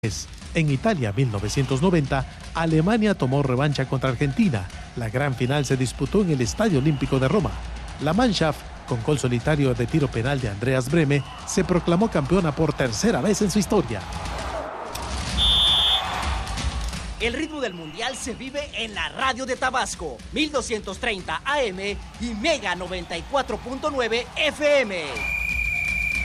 En Italia, 1990, Alemania tomó revancha contra Argentina. La gran final se disputó en el Estadio Olímpico de Roma. La Mannschaft, con gol solitario de tiro penal de Andreas Brehme, se proclamó campeona por tercera vez en su historia. El ritmo del Mundial se vive en la radio de Tabasco, 1230 AM y Mega 94.9 FM.